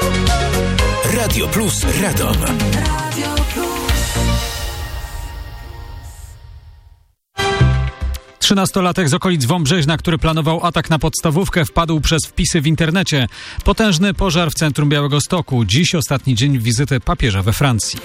Radio Plus Radom. Radio Plus. 13-latek z okolic Wąbrzeźna, który planował atak na podstawówkę, wpadł przez wpisy w internecie. Potężny pożar w centrum Białegostoku. Dziś ostatni dzień wizyty papieża we Francji.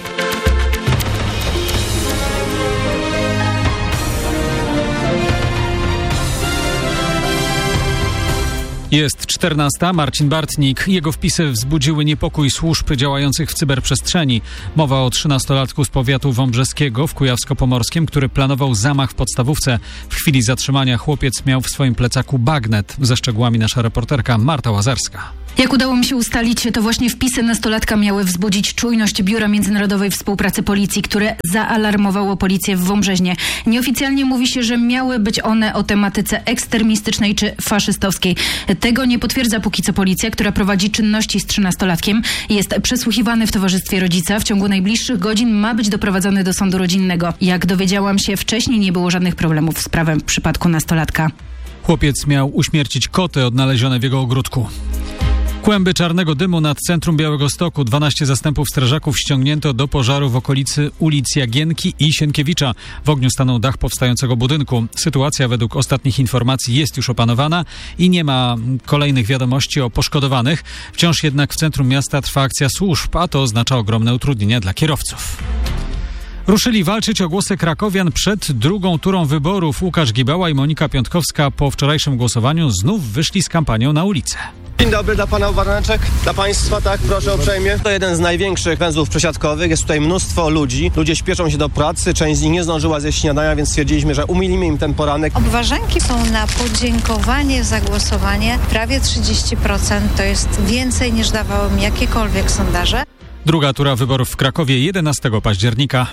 Jest 14. Marcin Bartnik. Jego wpisy wzbudziły niepokój służb działających w cyberprzestrzeni. Mowa o 13-latku z powiatu wąbrzeskiego w Kujawsko-Pomorskim, który planował zamach w podstawówce. W chwili zatrzymania chłopiec miał w swoim plecaku bagnet. Ze szczegółami nasza reporterka Marta Łazarska. Jak udało mi się ustalić, to właśnie wpisy nastolatka miały wzbudzić czujność Biura Międzynarodowej Współpracy Policji, które zaalarmowało policję w Wąbrzeźnie. Nieoficjalnie mówi się, że miały być one o tematyce ekstremistycznej czy faszystowskiej. Tego nie potwierdza póki co policja, która prowadzi czynności z 13-latkiem. Jest przesłuchiwany w towarzystwie rodzica. W ciągu najbliższych godzin ma być doprowadzony do sądu rodzinnego. Jak dowiedziałam się wcześniej, nie było żadnych problemów z prawem w przypadku nastolatka. Chłopiec miał uśmiercić koty odnalezione w jego ogródku. Kłęby czarnego dymu nad centrum Białegostoku. 12 zastępów strażaków ściągnięto do pożaru w okolicy ulic Jagienki i Sienkiewicza. W ogniu stanął dach powstającego budynku. Sytuacja według ostatnich informacji jest już opanowana i nie ma kolejnych wiadomości o poszkodowanych. Wciąż jednak w centrum miasta trwa akcja służb, a to oznacza ogromne utrudnienia dla kierowców. Ruszyli walczyć o głosy krakowian przed drugą turą wyborów. Łukasz Gibała i Monika Piątkowska po wczorajszym głosowaniu znów wyszli z kampanią na ulicę. Dzień dobry dla pana Warneczek, dla państwa, tak, proszę uprzejmie. To jeden z największych węzłów przesiadkowych, jest tutaj mnóstwo ludzi. Ludzie śpieszą się do pracy, część z nich nie zdążyła zjeść śniadania, więc stwierdziliśmy, że umilimy im ten poranek. Obważanki są na podziękowanie za głosowanie. Prawie 30% to jest więcej niż dawały mi jakiekolwiek sondaże. Druga tura wyborów w Krakowie 11 października.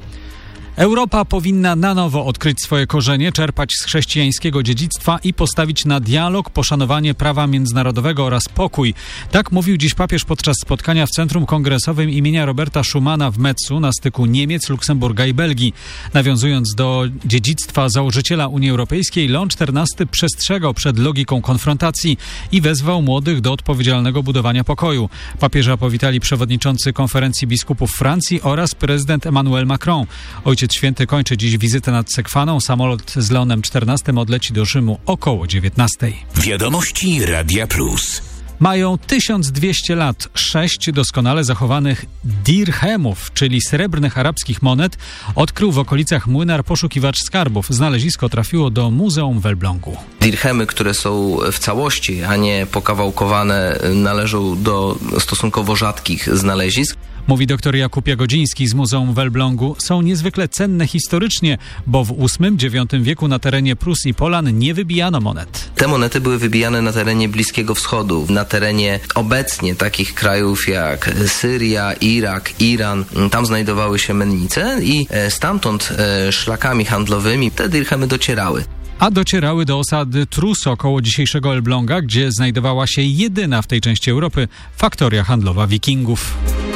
Europa powinna na nowo odkryć swoje korzenie, czerpać z chrześcijańskiego dziedzictwa i postawić na dialog, poszanowanie prawa międzynarodowego oraz pokój. Tak mówił dziś papież podczas spotkania w Centrum Kongresowym imienia Roberta Schumana w Metzu na styku Niemiec, Luksemburga i Belgii. Nawiązując do dziedzictwa założyciela Unii Europejskiej, Leon XIV przestrzegał przed logiką konfrontacji i wezwał młodych do odpowiedzialnego budowania pokoju. Papieża powitali przewodniczący Konferencji Biskupów Francji oraz prezydent Emmanuel Macron. Ojciec Święty kończy dziś wizytę nad Sekwaną. Samolot z Leonem XIV odleci do Rzymu około 19:00. Wiadomości Radia Plus. Mają 1200 lat 6 doskonale zachowanych dirhemów, czyli srebrnych arabskich monet, odkrył w okolicach Młynar poszukiwacz skarbów. Znalezisko trafiło do Muzeum w Elblągu. Dirhemy, które są w całości, a nie pokawałkowane, należą do stosunkowo rzadkich znalezisk. Mówi dr Jakub Jagodziński z Muzeum w Elblągu. Są niezwykle cenne historycznie, bo w VIII-IX wieku na terenie Prus i Polan nie wybijano monet. Te monety były wybijane na terenie Bliskiego Wschodu, na terenie obecnie takich krajów jak Syria, Irak, Iran. Tam znajdowały się mennice i stamtąd szlakami handlowymi te dirhemy docierały. A docierały do osady Trus około dzisiejszego Elbląga, gdzie znajdowała się jedyna w tej części Europy faktoria handlowa Wikingów.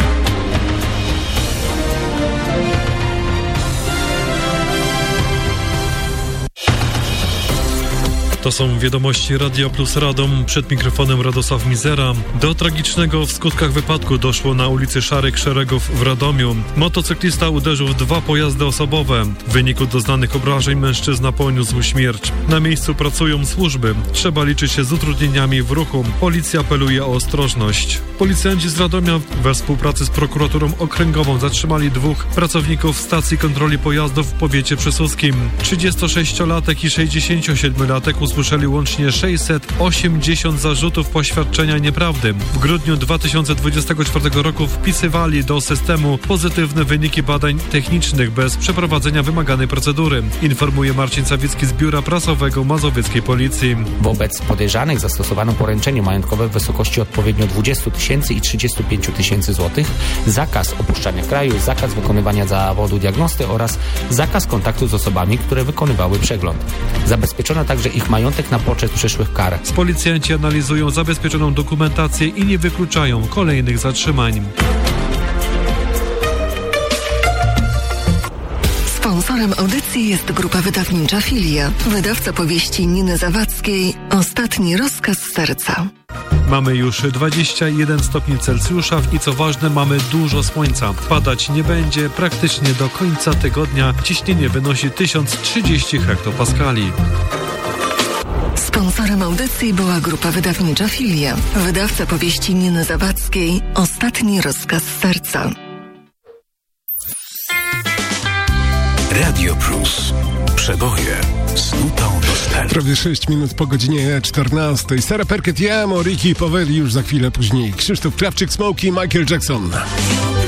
To są wiadomości Radia Plus Radom. Przed mikrofonem Radosław Mizera. Do tragicznego w skutkach wypadku doszło na ulicy Szarych Szeregów w Radomiu. Motocyklista uderzył w 2 pojazdy osobowe. W wyniku doznanych obrażeń mężczyzna poniósł śmierć. Na miejscu pracują służby. Trzeba liczyć się z utrudnieniami w ruchu. Policja apeluje o ostrożność. Policjanci z Radomia we współpracy z prokuraturą okręgową zatrzymali 2 pracowników stacji kontroli pojazdów w powiecie przysłuskim. 36-latek i 67-latek usłyszeli łącznie 680 zarzutów poświadczenia nieprawdy. W grudniu 2024 roku wpisywali do systemu pozytywne wyniki badań technicznych bez przeprowadzenia wymaganej procedury, informuje Marcin Sawicki z Biura Prasowego Mazowieckiej Policji. Wobec podejrzanych zastosowano poręczenie majątkowe w wysokości odpowiednio 20 000 i 35 000 złotych, zakaz opuszczania kraju, zakaz wykonywania zawodu diagnosty oraz zakaz kontaktu z osobami, które wykonywały przegląd. Zabezpieczono także ich majątek na poczet przyszłych kar. Policjanci analizują zabezpieczoną dokumentację i nie wykluczają kolejnych zatrzymań. Sponsorem audycji jest grupa wydawnicza Filia, wydawca powieści Niny Zawadzkiej „Ostatni rozkaz serca”. Mamy już 21 stopni Celsjusza i co ważne, mamy dużo słońca. Padać nie będzie praktycznie do końca tygodnia. Ciśnienie wynosi 1030 hektopaskali. Sponsorem audycji była grupa wydawnicza Filia. Wydawca powieści Niny Zawadzkiej Ostatni rozkaz serca. Radio Plus. Przeboje z nutą nostalgii. Prawie 6 minut po godzinie 14. Sarah Perkett, Ricky Poveri już za chwilę później. Krzysztof Krawczyk, Smokey, Michael Jackson.